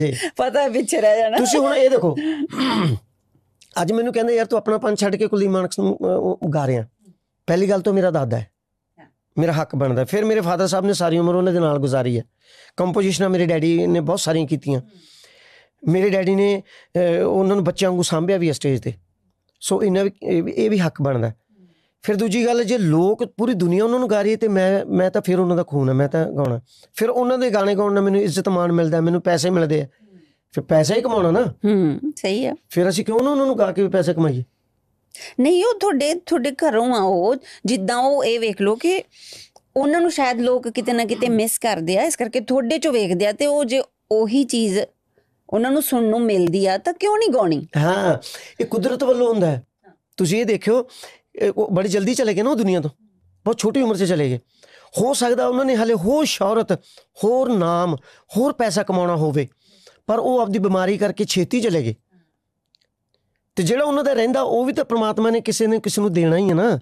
ਪਤਾ ਪਿੱਛੇ ਰਹਿ ਜਾਣਾ। ਤੁਸੀਂ ਹੁਣ ਇਹ ਦੇਖੋ, ਅੱਜ ਮੈਨੂੰ ਕਹਿੰਦੇ ਯਾਰ ਤੂੰ ਆਪਣਾ ਪੰਨ ਛੱਡ ਕੇ ਕੁਲਦੀਪ ਮਾਨਕ ਨੂੰ ਗਾ ਰਿਹਾ। ਪਹਿਲੀ ਗੱਲ ਤਾਂ ਮੇਰਾ ਦਾਦਾ ਹੈ, ਮੇਰਾ ਹੱਕ ਬਣਦਾ। ਫਿਰ ਮੇਰੇ ਫਾਦਰ ਸਾਹਿਬ ਨੇ ਸਾਰੀ ਉਮਰ ਉਹਨਾਂ ਦੇ ਨਾਲ ਗੁਜ਼ਾਰੀ ਹੈ। ਕੰਪੋਜੀਸ਼ਨਾਂ ਮੇਰੇ ਡੈਡੀ ਨੇ ਬਹੁਤ ਸਾਰੀਆਂ ਕੀਤੀਆਂ। ਮੇਰੇ ਡੈਡੀ ਨੇ ਉਹਨਾਂ ਨੂੰ ਬੱਚਿਆਂ ਵਾਂਗੂ ਸਾਂਭਿਆ ਵੀ ਹੈ ਸਟੇਜ 'ਤੇ। ਸੋ ਇਹਨਾਂ ਇਹ ਵੀ ਹੱਕ ਬਣਦਾ। ਫਿਰ ਦੂਜੀ ਗੱਲ, ਜੇ ਲੋਕ ਪੂਰੀ ਦੁਨੀਆ ਉਹਨਾਂ ਨੂੰ ਗਾ ਰਹੀ ਹੈ ਅਤੇ ਮੈਂ ਤਾਂ ਫਿਰ ਉਹਨਾਂ ਦਾ ਖੂਨ ਹੈ, ਮੈਂ ਤਾਂ ਗਾਉਣਾ। ਫਿਰ ਉਹਨਾਂ ਦੇ ਗਾਣੇ ਗਾਉਣ ਨਾਲ ਮੈਨੂੰ ਇੱਜ਼ਤ ਮਾਣ ਮਿਲਦਾ, ਮੈਨੂੰ ਪੈਸੇ ਮਿਲਦੇ ਆ। ਫਿਰ ਪੈਸਾ ਹੀ ਕਮਾਉਣਾ ਨਾ। ਸਹੀ ਆ। ਫਿਰ ਅਸੀਂ ਕਿਉਂ ਨਾ ਉਹਨਾਂ ਨੂੰ ਗਾ ਕੇ ਵੀ ਪੈਸੇ ਕਮਾਈਏ। ਨਹੀਂ, ਉਹ ਤੁਹਾਡੇ ਘਰੋਂ ਆ। ਉਹ ਜਿੱਦਾਂ ਉਹ ਇਹ ਵੇਖ ਲਓ ਕਿ ਉਹਨਾਂ ਨੂੰ ਸ਼ਾਇਦ ਲੋਕ ਕਿਤੇ ਨਾ ਕਿਤੇ ਮਿਸ ਕਰਦੇ ਆ, ਇਸ ਕਰਕੇ ਤੁਹਾਡੇ 'ਚੋਂ ਵੇਖਦੇ ਆ। ਅਤੇ ਉਹ ਜੇ ਉਹੀ ਚੀਜ਼ ਉਹਨਾਂ ਨੂੰ ਸੁਣਨ ਨੂੰ ਮਿਲਦੀ ਆ ਤਾਂ ਕਿਉਂ ਨਹੀਂ ਗਾਉਣੀ। ਹਾਂ, ਇਹ ਕੁਦਰਤ ਵੱਲੋਂ ਹੁੰਦਾ ਹੈ। ਤੁਸੀਂ ਇਹ ਦੇਖਿਓ, ਉਹ ਬੜੀ ਜਲਦੀ ਚਲੇ ਗਏ ਨਾ ਉਹ ਦੁਨੀਆ ਤੋਂ, ਬਹੁਤ ਛੋਟੀ ਉਮਰ 'ਚ ਚਲੇ ਗਏ। ਹੋ ਸਕਦਾ ਉਹਨਾਂ ਨੇ ਹਾਲੇ ਹੋਰ ਸ਼ੌਹਰਤ, ਹੋਰ ਨਾਮ, ਹੋਰ ਪੈਸਾ ਕਮਾਉਣਾ ਹੋਵੇ, ਪਰ ਉਹ ਆਪਦੀ ਬਿਮਾਰੀ ਕਰਕੇ ਛੇਤੀ ਚਲੇ ਗਏ। ਅਤੇ ਜਿਹੜਾ ਉਹਨਾਂ ਦਾ ਰਹਿੰਦਾ ਉਹ ਵੀ ਤਾਂ ਪ੍ਰਮਾਤਮਾ ਨੇ ਕਿਸੇ ਨੂੰ ਦੇਣਾ ਹੀ ਹੈ ਨਾ।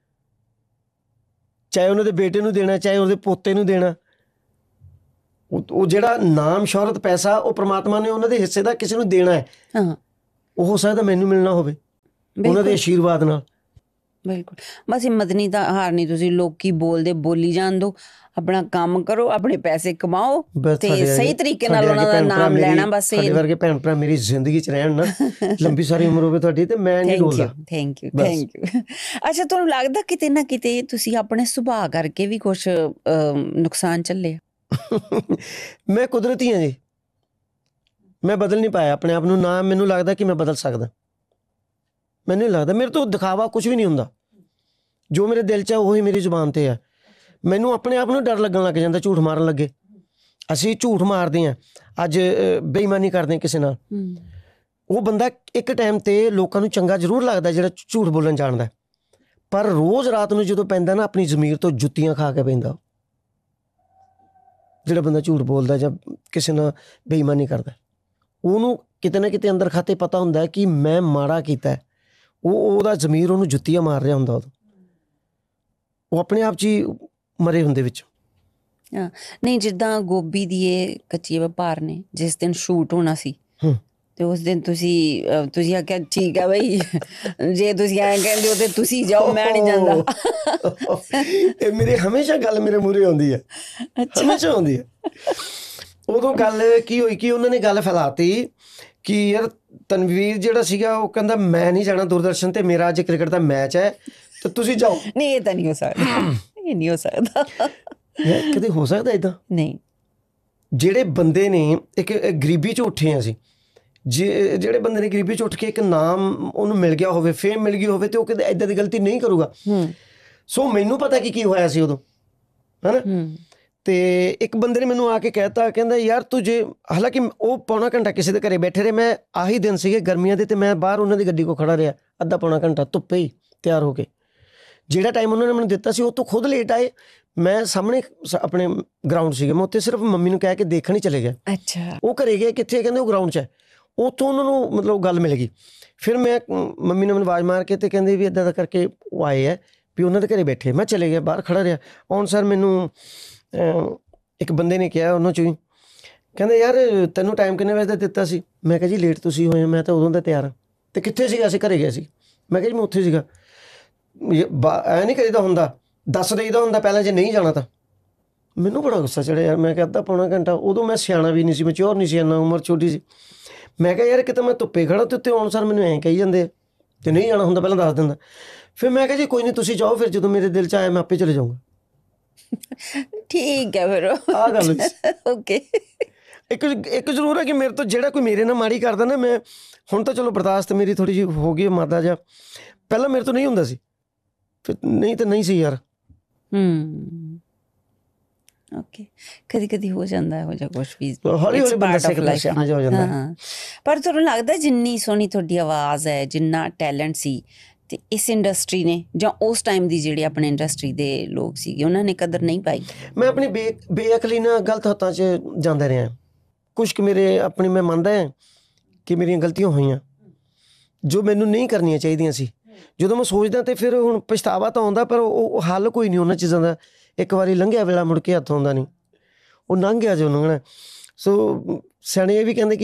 ਚਾਹੇ ਉਹਨਾਂ ਦੇ ਬੇਟੇ ਨੂੰ ਦੇਣਾ, ਚਾਹੇ ਉਹਦੇ ਪੋਤੇ ਨੂੰ ਦੇਣਾ। ਉਹ ਜਿਹੜਾ ਨਾਮ, ਸ਼ੌਹਰਤ, ਪੈਸਾ, ਉਹ ਪ੍ਰਮਾਤਮਾ ਨੇ ਉਹਨਾਂ ਦੇ ਹਿੱਸੇ ਦਾ ਕਿਸੇ ਨੂੰ ਦੇਣਾ ਹੈ। ਉਹ ਹੋ ਸਕਦਾ ਮੈਨੂੰ ਮਿਲਣਾ ਹੋਵੇ ਉਹਨਾਂ ਦੇ ਆਸ਼ੀਰਵਾਦ ਨਾਲ। ਬਿਲਕੁਲ। ਬਸ ਹਿੰਮਤ ਨਹੀਂ ਤਾਂ ਹਾਰਨੀ। ਤੁਸੀਂ ਲੋਕੀ ਬੋਲਦੇ ਬੋਲੀ ਜਾਣ ਦਿਓ, ਆਪਣਾ ਕੰਮ ਕਰੋ, ਆਪਣੇ ਪੈਸੇ ਕਮਾਓ ਤੇ ਸਹੀ ਤਰੀਕੇ ਨਾਲ ਉਹਨਾਂ ਦਾ ਨਾਮ ਲੈਣਾ। ਬਸ ਤੁਹਾਡੇ ਵਰਗੇ ਭੈਣ ਭਰਾ ਮੇਰੀ ਜ਼ਿੰਦਗੀ 'ਚ ਰਹਿਣ ਨਾ, ਲੰਬੀ ਸਾਰੀ ਉਮਰ ਹੋਵੇ ਤੁਹਾਡੀ, ਤੇ ਮੈਂ ਨਹੀਂ ਡੋਲਦਾ। Thank you. ਅੱਛਾ, ਤੁਹਾਨੂੰ ਲੱਗਦਾ ਕਿਤੇ ਨਾ ਕਿਤੇ ਤੁਸੀਂ ਆਪਣੇ ਸੁਭਾਅ ਕਰਕੇ ਵੀ ਕੁਛ ਨੁਕਸਾਨ ਝੱਲੇ? ਮੈਂ ਕੁਦਰਤੀ ਹਾਂ ਜੀ, ਮੈਂ ਬਦਲ ਨਹੀਂ ਪਾਇਆ ਆਪਣੇ ਆਪ ਨੂੰ। ਨਾ ਮੈਨੂੰ ਲੱਗਦਾ ਕਿ ਮੈਂ ਬਦਲ ਸਕਦਾ। ਮੈਨੂੰ ਨਹੀਂ ਲੱਗਦਾ। ਮੇਰੇ ਤੋਂ ਦਿਖਾਵਾ ਕੁਛ ਵੀ ਨਹੀਂ ਹੁੰਦਾ। ਜੋ ਮੇਰੇ ਦਿਲ 'ਚ ਹੈ ਉਹੀ ਮੇਰੀ ਜ਼ੁਬਾਨ 'ਤੇ ਹੈ। ਮੈਨੂੰ ਆਪਣੇ ਆਪ ਨੂੰ ਡਰ ਲੱਗਣ ਲੱਗ ਜਾਂਦਾ ਝੂਠ ਮਾਰਨ ਲੱਗੇ। ਅਸੀਂ ਝੂਠ ਮਾਰਦੇ ਹਾਂ, ਅੱਜ ਬੇਈਮਾਨੀ ਕਰਦੇ ਹਾਂ ਕਿਸੇ ਨਾਲ। ਉਹ ਬੰਦਾ ਇੱਕ ਟਾਈਮ 'ਤੇ ਲੋਕਾਂ ਨੂੰ ਚੰਗਾ ਜ਼ਰੂਰ ਲੱਗਦਾ ਜਿਹੜਾ ਝੂਠ ਬੋਲਣ ਜਾਣਦਾ, ਪਰ ਰੋਜ਼ ਰਾਤ ਨੂੰ ਜਦੋਂ ਪੈਂਦਾ ਨਾ, ਆਪਣੀ ਜ਼ਮੀਰ ਤੋਂ ਜੁੱਤੀਆਂ ਖਾ ਕੇ ਪੈਂਦਾ ਜਿਹੜਾ ਬੰਦਾ ਝੂਠ ਬੋਲਦਾ ਜਾਂ ਕਿਸੇ ਨਾਲ ਬੇਈਮਾਨੀ ਕਰਦਾ। ਉਹਨੂੰ ਕਿਤੇ ਨਾ ਕਿਤੇ ਅੰਦਰ ਖਾਤੇ ਪਤਾ ਹੁੰਦਾ ਕਿ ਮੈਂ ਮਾੜਾ ਕੀਤਾ। ਉਹਦਾ ਜ਼ਮੀਰ ਉਹਨੂੰ ਜੁੱਤੀਆਂ ਮਾਰ ਰਿਹਾ ਹੁੰਦਾ। ਉਹ ਆਪਣੇ ਆਪ 'ਚ ਹੀ ਮਰੇ ਹੁੰਦੇ ਵਿੱਚ। ਨਹੀਂ, ਜਿੱਦਾਂ ਗੋਭੀ ਦੀ ਇਹ ਕੱਚੀ ਵਪਾਰ ਨੇ, ਜਿਸ ਦਿਨ ਸ਼ੂਟ ਹੋਣਾ ਸੀ ਤੇ ਉਸ ਦਿਨ ਤੁਸੀਂ ਆਖਿਆ ਠੀਕ ਹੈ ਬਈ, ਜੇ ਤੁਸੀਂ ਐਂ ਕਹਿੰਦੇ ਹੋ ਤੇ ਤੁਸੀਂ ਜਾਓ, ਮੈਂ ਨਹੀਂ ਜਾਂਦਾ। ਇਹ ਮੇਰੇ ਹਮੇਸ਼ਾ ਗੱਲ ਮੇਰੇ ਮੂਹਰੇ ਆਉਂਦੀ ਹੈ, ਹਮੇਸ਼ਾ ਆਉਂਦੀ ਹੈ। ਉਦੋਂ ਗੱਲ ਕੀ ਹੋਈ ਕਿ ਉਹਨਾਂ ਨੇ ਗੱਲ ਫੈਲਾਤੀ ਕਿ ਯਾਰ ਤਨਵੀਰ ਜਿਹੜਾ ਸੀਗਾ ਉਹ ਕਹਿੰਦਾ ਮੈਂ ਨਹੀਂ ਜਾਣਾ ਦੂਰਦਰਸ਼ਨ ਤੇ, ਮੇਰਾ ਅੱਜ ਕ੍ਰਿਕਟ ਦਾ ਮੈਚ ਹੈ ਤੇ ਤੁਸੀਂ ਜਾਓ। ਨਹੀਂ, ਇਹ ਤਾਂ ਨਹੀਂ ਹੋ ਸਕਦਾ। ਇਹ ਨਹੀਂ ਹੋ ਸਕਦਾ। ਕਦੇ ਹੋ ਸਕਦਾ ਇੱਦਾਂ? ਨਹੀਂ। ਜਿਹੜੇ ਬੰਦੇ ਨੇ ਇੱਕ ਗਰੀਬੀ 'ਚ ਉੱਠੇ ਹਾਂ ਅਸੀਂ, ਜਿਹੜੇ ਬੰਦੇ ਨੇ ਗਰੀਬੀ 'ਚ ਉੱਠ ਕੇ ਇੱਕ ਨਾਮ ਉਹਨੂੰ ਮਿਲ ਗਿਆ ਹੋਵੇ, ਫੇਮ ਮਿਲ ਗਈ ਹੋਵੇ, ਤੇ ਉਹ ਕਿਤੇ ਇੱਦਾਂ ਦੀ ਗਲਤੀ ਨਹੀਂ ਕਰੂਗਾ। ਸੋ ਮੈਨੂੰ ਪਤਾ ਕਿ ਕੀ ਹੋਇਆ ਸੀ ਉਦੋਂ, ਹੈ ਨਾ। ਅਤੇ ਇੱਕ ਬੰਦੇ ਨੇ ਮੈਨੂੰ ਆ ਕੇ ਕਹਿ ਤਾ, ਕਹਿੰਦਾ ਯਾਰ ਤੂੰ ਜੇ, ਹਾਲਾਂਕਿ ਉਹ ਪੌਣਾ ਘੰਟਾ ਕਿਸੇ ਦੇ ਘਰੇ ਬੈਠੇ ਰਹੇ। ਮੈਂ ਆਹੀ ਦਿਨ ਸੀਗੇ ਗਰਮੀਆਂ ਦੇ, ਅਤੇ ਮੈਂ ਬਾਹਰ ਉਹਨਾਂ ਦੀ ਗੱਡੀ ਕੋਲ ਖੜ੍ਹਾ ਰਿਹਾ ਅੱਧਾ ਪੌਣਾ ਘੰਟਾ ਧੁੱਪੇ ਹੀ ਤਿਆਰ ਹੋ ਕੇ। ਜਿਹੜਾ ਟਾਈਮ ਉਹਨਾਂ ਨੇ ਮੈਨੂੰ ਦਿੱਤਾ ਸੀ ਉਹ ਤੋਂ ਖੁਦ ਲੇਟ ਆਏ। ਮੈਂ ਸਾਹਮਣੇ ਆਪਣੇ ਗਰਾਊਂਡ ਸੀਗੇ, ਮੈਂ ਉੱਥੇ ਸਿਰਫ ਮੰਮੀ ਨੂੰ ਕਹਿ ਕੇ ਦੇਖਣ ਹੀ ਚਲੇ ਗਿਆ। ਅੱਛਾ। ਉਹ ਘਰੇ ਗਏ, ਕਿੱਥੇ? ਕਹਿੰਦੇ ਉਹ ਗਰਾਊਂਡ 'ਚ ਹੈ। ਉੱਥੋਂ ਉਹਨਾਂ ਨੂੰ ਮਤਲਬ ਗੱਲ ਮਿਲ ਗਈ। ਫਿਰ ਮੈਂ ਮੰਮੀ ਨੇ ਮੈਨੂੰ ਆਵਾਜ਼ ਮਾਰ ਕੇ ਅਤੇ ਕਹਿੰਦੇ ਵੀ ਇੱਦਾਂ ਦਾ ਕਰਕੇ ਉਹ ਆਏ ਹੈ ਵੀ ਉਹਨਾਂ ਦੇ ਘਰੇ ਬੈਠੇ। ਮੈਂ ਚਲੇ ਗਿਆ, ਬਾਹਰ ਖੜ੍ਹਾ ਰਿਹਾ। ਆਉਣ ਸਰ ਮੈਨੂੰ ਇੱਕ ਬੰਦੇ ਨੇ ਕਿਹਾ ਉਹਨਾਂ 'ਚੋਂ ਹੀ, ਕਹਿੰਦੇ ਯਾਰ ਤੈਨੂੰ ਟਾਈਮ ਕਿੰਨੇ ਵਜੇ ਦਾ ਦਿੱਤਾ ਸੀ? ਮੈਂ ਕਿਹਾ ਜੀ ਲੇਟ ਤੁਸੀਂ ਹੋਏ, ਮੈਂ ਤਾਂ ਉਦੋਂ ਦਾ ਤਿਆਰ ਹਾਂ। ਅਤੇ ਕਿੱਥੇ ਸੀਗਾ? ਅਸੀਂ ਘਰੇ ਗਏ ਸੀ। ਮੈਂ ਕਿਹਾ ਜੀ ਮੈਂ ਉੱਥੇ ਸੀਗਾ। ਐ ਨਹੀਂ ਕਰੀਦਾ ਹੁੰਦਾ, ਦੱਸ ਦੇਈਦਾ ਹੁੰਦਾ ਪਹਿਲਾਂ ਜੇ ਨਹੀਂ ਜਾਣਾ ਤਾਂ। ਮੈਨੂੰ ਬੜਾ ਗੁੱਸਾ ਚੜਿਆ ਯਾਰ। ਮੈਂ ਕਿਹਾ ਅੱਧਾ ਪੌਣਾ ਘੰਟਾ, ਉਦੋਂ ਮੈਂ ਸਿਆਣਾ ਵੀ ਨਹੀਂ ਸੀ, ਮੈਚਿਓਰ ਨਹੀਂ ਸੀ ਇੰਨਾ, ਉਮਰ ਛੋਟੀ ਸੀ। ਮੈਂ ਕਿਹਾ ਯਾਰ ਕਿਤੇ ਮੈਂ ਧੁੱਪੇ ਖੜ੍ਹਾ ਅਤੇ ਉੱਤੇ ਆਉਣ ਸਰ ਮੈਨੂੰ ਐਂ ਕਹੀ ਜਾਂਦੇ ਅਤੇ ਨਹੀਂ ਜਾਣਾ ਹੁੰਦਾ ਪਹਿਲਾਂ ਦੱਸ ਦਿੰਦਾ। ਫਿਰ ਮੈਂ ਕਿਹਾ ਜੀ ਕੋਈ ਨਹੀਂ ਤੁਸੀਂ ਜਾਓ, ਫਿਰ ਜਦੋਂ ਮੇਰੇ ਦਿਲ 'ਚ ਆਇਆ ਮੈਂ ਆਪੇ ਚਲੇ ਜਾਊਂਗਾ। ਠੀਕ ਹੈ। ਫਿਰ ਆਹ ਗੱਲ ਓਕੇ। ਇੱਕ ਜ਼ਰੂਰ ਹੈ ਕਿ ਮੇਰੇ ਤੋਂ ਜਿਹੜਾ ਕੋਈ ਮੇਰੇ ਨਾਲ ਮਾੜੀ ਕਰਦਾ ਨਾ, ਮੈਂ ਹੁਣ ਤਾਂ ਚਲੋ ਬਰਦਾਸ਼ਤ ਮੇਰੀ ਥੋੜ੍ਹੀ ਜਿਹੀ ਹੋ ਗਈ ਮਾਦਾ ਜਿਹਾ, ਪਹਿਲਾਂ ਮੇਰੇ ਤੋਂ ਨਹੀਂ ਹੁੰਦਾ ਸੀ। ਫਿਰ ਨਹੀਂ ਤਾਂ ਨਹੀਂ ਸੀ ਯਾਰ। ਓਕੇ। ਕਦੀ ਕਦੀ ਹੋ ਜਾਂਦਾ ਇਹੋ ਜਿਹਾ ਕੁਛ ਵੀ, ਹੌਲੀ ਹੌਲੀ ਬੰਦਾ ਸਿੱਖਦਾ, ਸਿਆਣਾ ਜਿਹਾ ਹੋ ਜਾਂਦਾ। ਪਰ ਤੁਹਾਨੂੰ ਲੱਗਦਾ ਜਿੰਨੀ ਸੋਹਣੀ ਤੁਹਾਡੀ ਆਵਾਜ਼ ਹੈ, ਜਿੰਨਾ ਟੈਲੈਂਟ ਸੀ, ਅਤੇ ਇਸ ਇੰਡਸਟਰੀ ਨੇ ਜਾਂ ਉਸ ਟਾਈਮ ਦੀ ਜਿਹੜੀ ਆਪਣੇ ਇੰਡਸਟਰੀ ਦੇ ਲੋਕ ਸੀਗੇ ਉਹਨਾਂ ਨੇ ਕਦਰ ਨਹੀਂ ਪਾਈ? ਮੈਂ ਆਪਣੀ ਬੇਅਕਲੀ ਨਾਲ ਗਲਤ ਹੱਥਾਂ 'ਚ ਜਾਂਦਾ ਰਿਹਾ। ਕੁਛ ਕੁ ਮੇਰੇ ਆਪਣੀ ਮੈਂ ਮੰਨਦਾ ਕਿ ਮੇਰੀਆਂ ਗਲਤੀਆਂ ਹੋਈਆਂ ਜੋ ਮੈਨੂੰ ਨਹੀਂ ਕਰਨੀਆਂ ਚਾਹੀਦੀਆਂ ਸੀ। ਜਦੋਂ ਮੈਂ ਸੋਚਦਾ ਤਾਂ ਫਿਰ ਹੁਣ ਪਛਤਾਵਾ ਤਾਂ ਆਉਂਦਾ, ਪਰ ਉਹ ਹੱਲ ਕੋਈ ਨਹੀਂ ਉਹਨਾਂ ਚੀਜ਼ਾਂ ਦਾ। ਇੱਕ ਵਾਰੀ ਲੰਘਿਆ ਵੇਲਾ ਮੁੜ ਕੇ ਹੱਥ ਆਉਂਦਾ ਨਹੀਂ, ਉਹ ਲੰਘ ਗਿਆ ਜੋ ਲੰਘਣਾ। ਸੋ ਸਿਆਣੇ ਇਹ ਵੀ ਕਹਿੰਦੇ ਕਿ